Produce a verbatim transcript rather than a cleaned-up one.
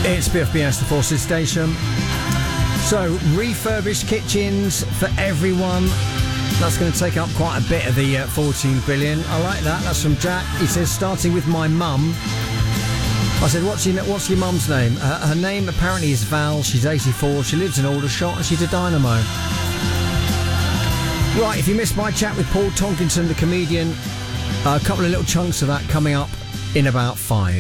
It's B F B S, the Forces Station. So, refurbished kitchens for everyone. That's going to take up quite a bit of the uh, fourteen billion. I like that. That's from Jack. He says, starting with my mum. I said, what's your, what's your mum's name? Uh, her name apparently is Val. She's eighty-four. She lives in Aldershot and she's a dynamo. Right, if you missed my chat with Paul Tonkinson, the comedian, a couple of little chunks of that coming up in about five.